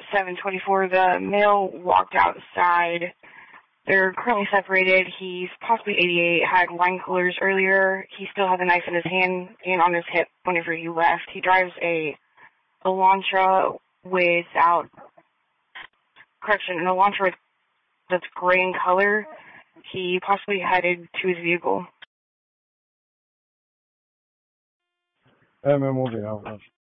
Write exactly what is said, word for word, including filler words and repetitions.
seven twenty-four. The male walked outside. They're currently separated. He's possibly eighty-eight, had wine coolers earlier. He still has a knife in his hand and on his hip whenever he left. He drives a Elantra without, correction, an Elantra that's gray in color. He possibly headed to his vehicle. M M will be out.